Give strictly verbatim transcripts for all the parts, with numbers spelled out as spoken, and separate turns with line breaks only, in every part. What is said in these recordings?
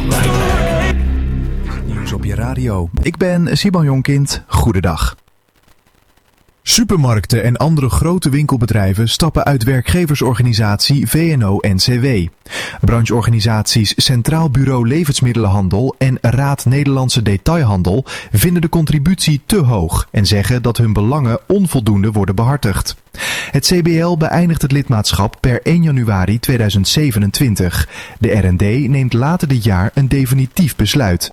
Nieuws op je radio. Ik ben Simon Jonkind. Goedendag. Supermarkten en andere grote winkelbedrijven stappen uit werkgeversorganisatie V N O N C W. Brancheorganisaties Centraal Bureau Levensmiddelenhandel en Raad Nederlandse Detailhandel vinden de contributie te hoog en zeggen dat hun belangen onvoldoende worden behartigd. Het C B L beëindigt het lidmaatschap per één januari tweeduizend zevenentwintig. De R en D neemt later dit jaar een definitief besluit.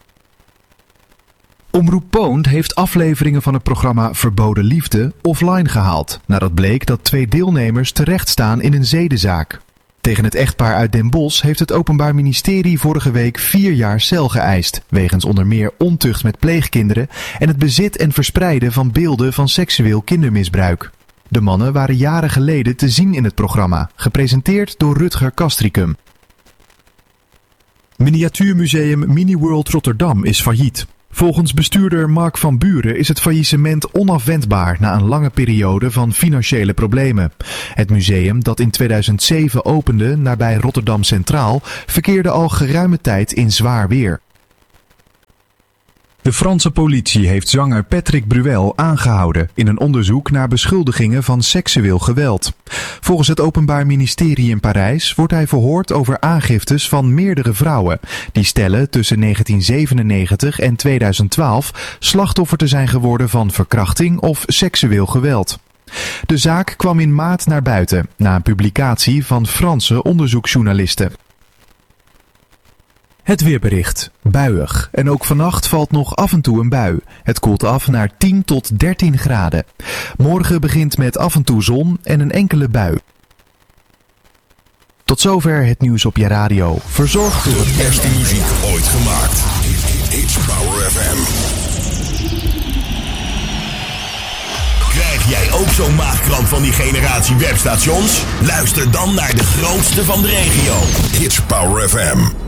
Omroep Poont heeft afleveringen van het programma Verboden Liefde offline gehaald, nadat bleek dat twee deelnemers terecht staan in een zedenzaak. Tegen het echtpaar uit Den Bosch heeft het Openbaar Ministerie vorige week vier jaar cel geëist, wegens onder meer ontucht met pleegkinderen en het bezit en verspreiden van beelden van seksueel kindermisbruik. De mannen waren jaren geleden te zien in het programma, gepresenteerd door Rutger Castricum. Miniatuurmuseum Miniworld Rotterdam is failliet. Volgens bestuurder Mark van Buren is het faillissement onafwendbaar na een lange periode van financiële problemen. Het museum, dat in tweeduizend zeven opende nabij Rotterdam Centraal, verkeerde al geruime tijd in zwaar weer. De Franse politie heeft zanger Patrick Bruel aangehouden in een onderzoek naar beschuldigingen van seksueel geweld. Volgens het Openbaar Ministerie in Parijs wordt hij verhoord over aangiftes van meerdere vrouwen die stellen tussen negentien zevenennegentig en tweeduizend twaalf slachtoffer te zijn geworden van verkrachting of seksueel geweld. De zaak kwam in maart naar buiten na een publicatie van Franse onderzoeksjournalisten. Het weerbericht. Buiig. En ook vannacht valt nog af en toe een bui. Het koelt af naar tien tot dertien graden. Morgen begint met af en toe zon en een enkele bui. Tot zover het nieuws op je radio. Verzorgd door het
beste muziek ooit gemaakt. It's Power F M. Krijg jij ook zo'n maagkramp van die generatie webstations? Luister dan naar de grootste van de regio. It's Power F M.